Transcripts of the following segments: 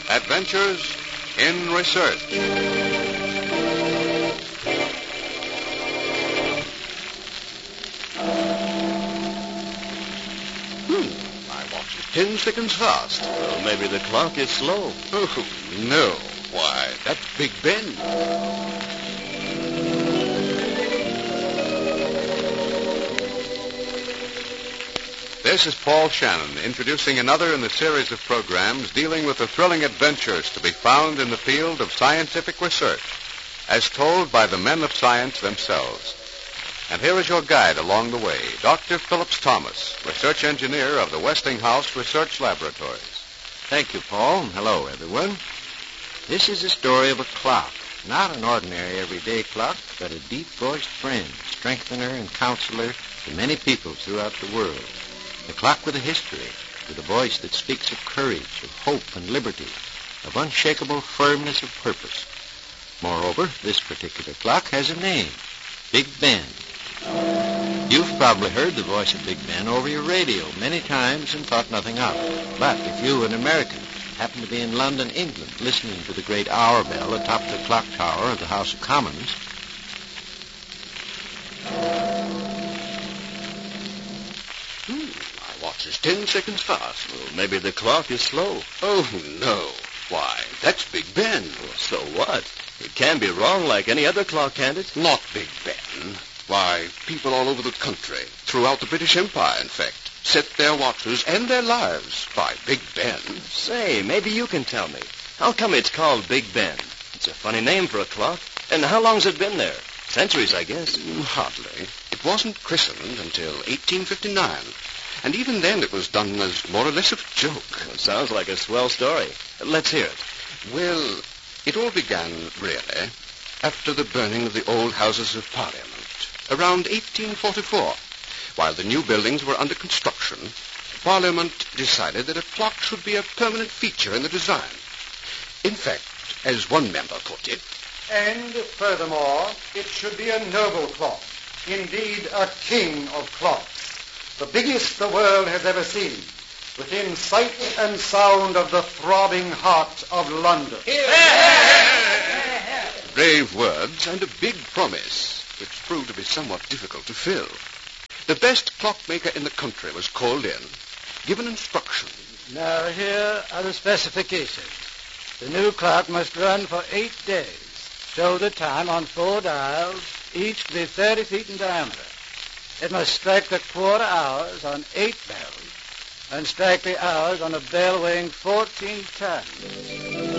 Adventures in Research. My watch is 10 seconds fast. Well, maybe the clock is slow. Oh, no. Why, that's Big Ben. This is Paul Shannon, introducing another in the series of programs dealing with the thrilling adventures to be found in the field of scientific research, as told by the men of science themselves. And here is your guide along the way, Dr. Phillips Thomas, research engineer of the Westinghouse Research Laboratories. Thank you, Paul. Hello, everyone. This is the story of a clock, not an ordinary everyday clock, but a deep-voiced friend, strengthener, and counselor to many people throughout the world. A clock with a history, with a voice that speaks of courage, of hope and liberty, of unshakable firmness of purpose. Moreover, this particular clock has a name, Big Ben. You've probably heard the voice of Big Ben over your radio many times and thought nothing of it. But if you, an American, happen to be in London, England, listening to the great hour bell atop the clock tower of the House of Commons, My watch is 10 seconds fast. Well, maybe the clock is slow. Oh, no. Why, that's Big Ben. Well, so what? It can be wrong like any other clock, can't it? Not Big Ben. Why, people all over the country, throughout the British Empire, in fact, set their watches and their lives by Big Ben. Say, maybe you can tell me. How come it's called Big Ben? It's a funny name for a clock. And how long's it been there? Centuries, I guess. Hardly. It wasn't christened until 1859. And even then it was done as more or less of a joke. Well, sounds like a swell story. Let's hear it. Well, it all began, really, after the burning of the old Houses of Parliament, around 1844. While the new buildings were under construction, Parliament decided that a clock should be a permanent feature in the design. In fact, as one member put it, and furthermore, it should be a noble clock, indeed a king of clocks, the biggest the world has ever seen, within sight and sound of the throbbing heart of London. Brave words and a big promise, which proved to be somewhat difficult to fill. The best clockmaker in the country was called in, given instructions. Now, here are the specifications. The new clock must run for 8 days, show the time on 4 dials, each to be 30 feet in diameter. It must strike the quarter hours on 8 bells, and strike the hours on a bell weighing 14 tons.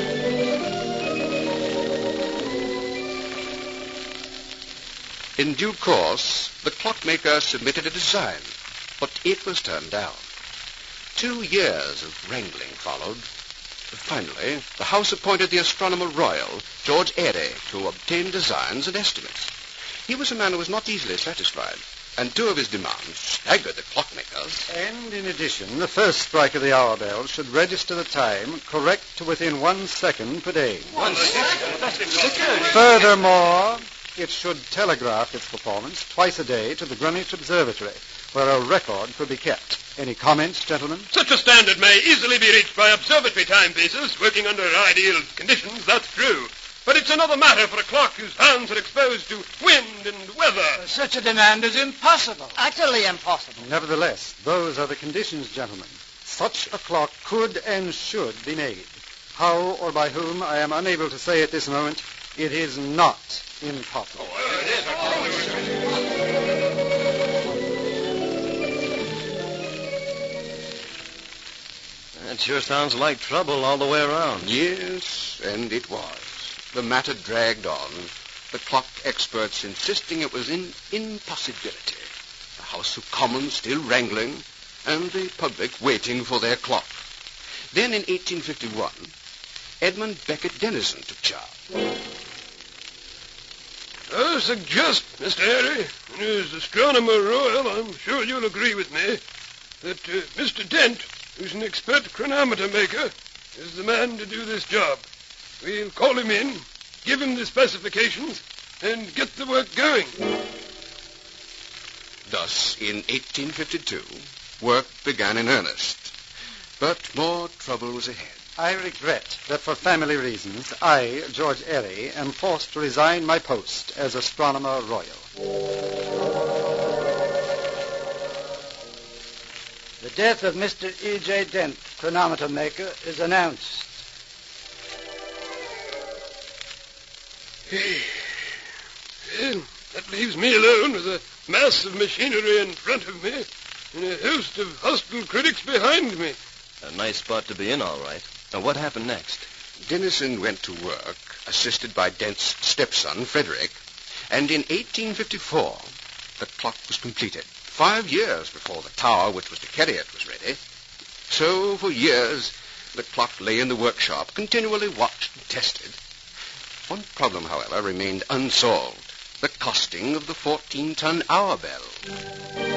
In due course, the clockmaker submitted a design, but it was turned down. 2 years of wrangling followed. Finally, the House appointed the Astronomer Royal, George Airy, to obtain designs and estimates. He was a man who was not easily satisfied, and 2 of his demands staggered the clockmakers. And in addition, the first strike of the hour bell should register the time correct to within 1 second per day. 1 second? Furthermore, it should telegraph its performance twice a day to the Greenwich Observatory, where a record could be kept. Any comments, gentlemen? Such a standard may easily be reached by observatory timepieces working under ideal conditions, that's true. But it's another matter for a clock whose hands are exposed to wind and weather. Such a demand is impossible. Utterly impossible. Nevertheless, those are the conditions, gentlemen. Such a clock could and should be made. How or by whom, I am unable to say at this moment. It is not impossible. That sure sounds like trouble all the way around. Yes, and it was. The matter dragged on, the clock experts insisting it was an impossibility, the House of Commons still wrangling, and the public waiting for their clock. Then in 1851, Edmund Beckett Dennison took charge. I suggest, Mr. Airy, and as Astronomer Royal, I'm sure you'll agree with me, that Mr. Dent, who's an expert chronometer maker, is the man to do this job. We'll call him in, give him the specifications, and get the work going. Thus, in 1852, work began in earnest. But more trouble was ahead. I regret that for family reasons, I, George Airy, am forced to resign my post as Astronomer Royal. The death of Mr. E.J. Dent, chronometer maker, is announced. Well, that leaves me alone with a mass of machinery in front of me and a host of hostile critics behind me. A nice spot to be in, all right. Now, what happened next? Dennison went to work, assisted by Dent's stepson, Frederick, and in 1854, the clock was completed, 5 years before the tower which was to carry it was ready. So, for years, the clock lay in the workshop, continually watched and tested. One problem, however, remained unsolved, the costing of the 14-ton hour bell.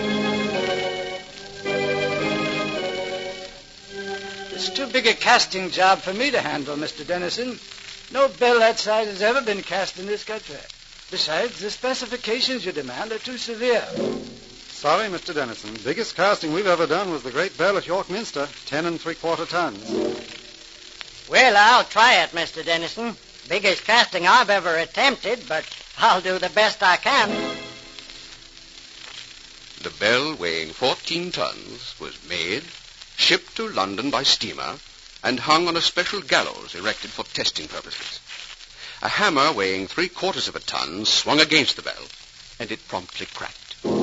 It's too big a casting job for me to handle, Mr. Dennison. No bell that size has ever been cast in this country. Besides, the specifications you demand are too severe. Sorry, Mr. Dennison. Biggest casting we've ever done was the great bell at York Minster, 10 3/4 tons. Well, I'll try it, Mr. Dennison. Biggest casting I've ever attempted, but I'll do the best I can. The bell, weighing 14 tons, was made, shipped to London by steamer, and hung on a special gallows erected for testing purposes. A hammer weighing 3/4 of a ton swung against the bell, and it promptly cracked.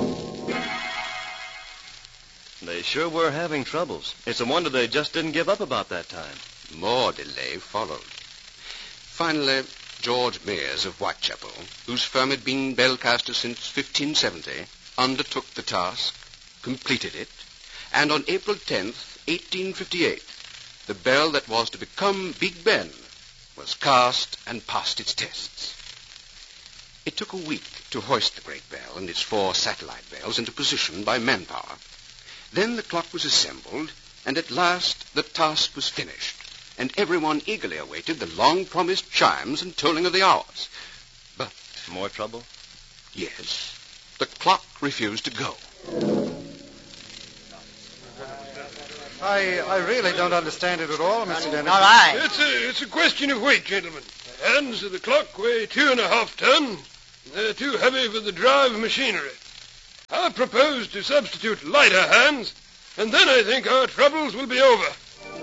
They sure were having troubles. It's a wonder they just didn't give up about that time. More delay followed. Finally, George Mears of Whitechapel, whose firm had been bellcaster since 1570, undertook the task, completed it, and on April 10th, 1858, the bell that was to become Big Ben was cast and passed its tests. It took a week to hoist the great bell and its 4 satellite bells into position by manpower. Then the clock was assembled, and at last the task was finished, and everyone eagerly awaited the long-promised chimes and tolling of the hours. But... More trouble? Yes, the clock refused to go. I really don't understand it at all, Mr. Dennison. All right. It's a question of weight, gentlemen. The hands of the clock weigh 2.5 tons. They're too heavy for the drive machinery. I propose to substitute lighter hands, and then I think our troubles will be over.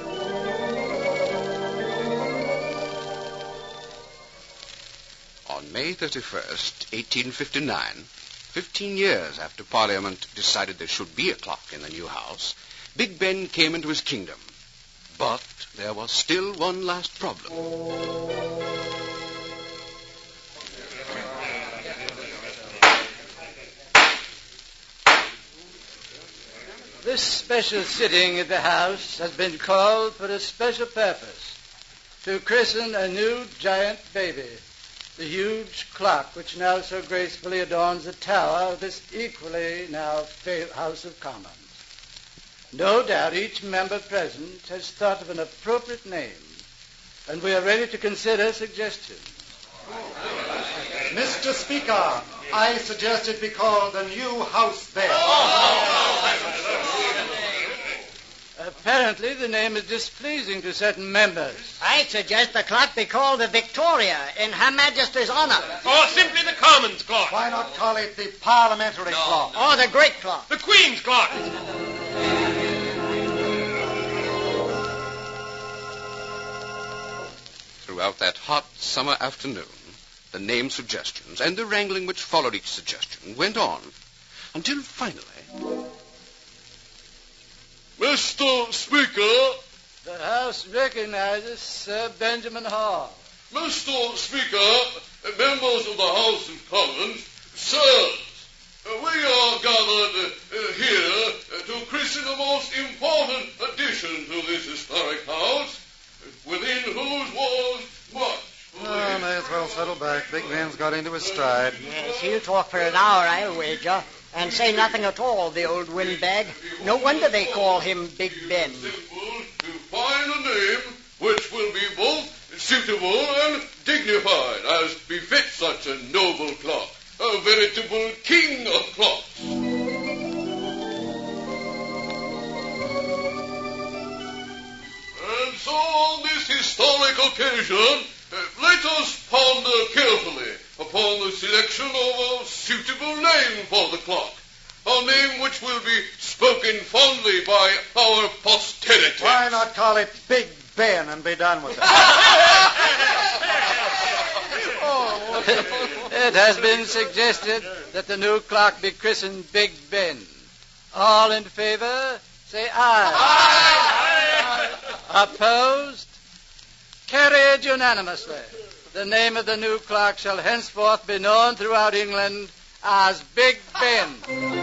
On May 31st, 1859, 15 years after Parliament decided there should be a clock in the new house, Big Ben came into his kingdom. But there was still one last problem. This special sitting at the house has been called for a special purpose, to christen a new giant baby, the huge clock which now so gracefully adorns the tower of this equally now fair House of Commons. No doubt each member present has thought of an appropriate name, and we are ready to consider suggestions. Mr. Speaker, I suggest it be called the New House Bell. Apparently the name is displeasing to certain members. I suggest the clock be called the Victoria in Her Majesty's honor. Or simply the Commons clock. Why not call it the Parliamentary Clock? Or the Great Clock. The Queen's clock. Throughout that hot summer afternoon, the name suggestions and the wrangling which followed each suggestion went on, until finally... Mr. Speaker. The House recognizes Sir Benjamin Hall. Mr. Speaker, members of the House of Commons, sirs, we are gathered here to christen the most important addition to this historic house, within whose walls much... Oh, may as well settle back. Big Ben's got into his stride. Yes, he'll talk for an hour, I'll wager, and say nothing at all, the old windbag. No wonder they call him Big Ben. Simple to find a name which will be both suitable and dignified, as befits such a noble clock, a veritable king of clocks. And So on this historic occasion, let us ponder carefully upon the selection of a suitable name for the clock. A name which will be spoken fondly by our posterity. Why not call it Big Ben and be done with it? It has been suggested that the new clock be christened Big Ben. All in favor, say aye. Aye. Opposed? Carried unanimously. The name of the new clock shall henceforth be known throughout England as Big Ben.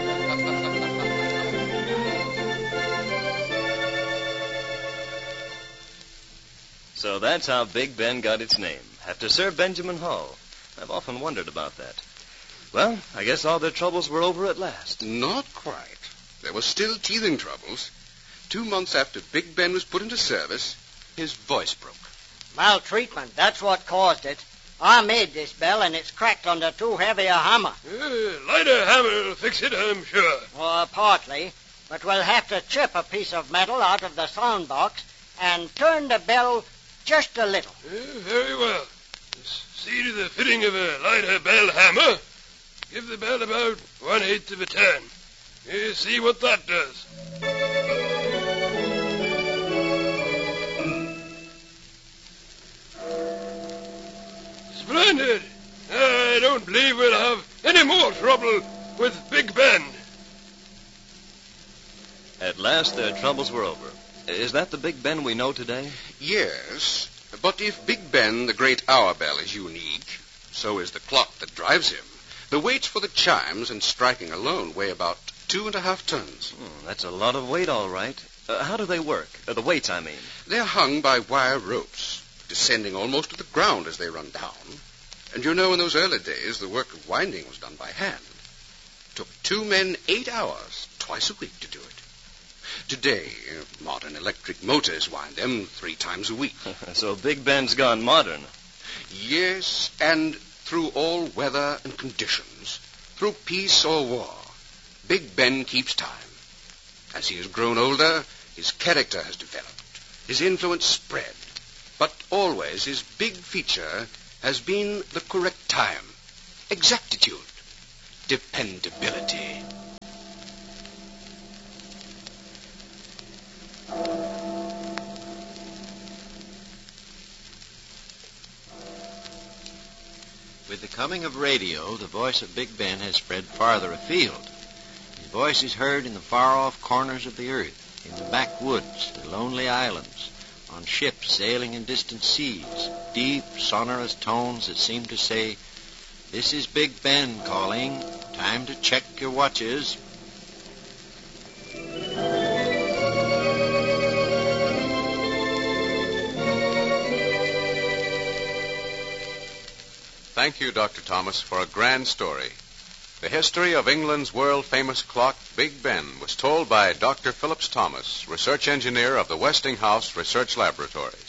So that's how Big Ben got its name, after Sir Benjamin Hull. I've often wondered about that. Well, I guess all their troubles were over at last. Not quite. There were still teething troubles. 2 months after Big Ben was put into service, his voice broke. Maltreatment, that's what caused it. I made this bell, and it's cracked under too heavy a hammer. Lighter hammer will fix it, I'm sure. Partly, but we'll have to chip a piece of metal out of the sound box and turn the bell just a little. Very well. Just see to the fitting of a lighter bell hammer. Give the bell about 1/8 of a turn. See what that does. Splendid. I don't believe we'll have any more trouble with Big Ben. At last their troubles were over. Is that the Big Ben we know today? Yes, but if Big Ben, the great hour bell, is unique, so is the clock that drives him. The weights for the chimes and striking alone weigh about 2.5 tons. That's a lot of weight, all right. How do they work? The weights, I mean. They're hung by wire ropes, descending almost to the ground as they run down. And you know, in those early days, the work of winding was done by hand. It took 2 men 8 hours, twice a week, to do it. Today, modern electric motors wind them 3 times a week. So Big Ben's gone modern. Yes, and through all weather and conditions, through peace or war, Big Ben keeps time. As he has grown older, his character has developed, his influence spread. But always his big feature has been the correct time, exactitude, dependability. With the coming of radio, the voice of Big Ben has spread farther afield. His voice is heard in the far-off corners of the earth, in the backwoods, the lonely islands, on ships sailing in distant seas, deep, sonorous tones that seem to say, "This is Big Ben calling. Time to check your watches." Thank you, Dr. Thomas, for a grand story. The history of England's world-famous clock, Big Ben, was told by Dr. Phillips Thomas, research engineer of the Westinghouse Research Laboratories.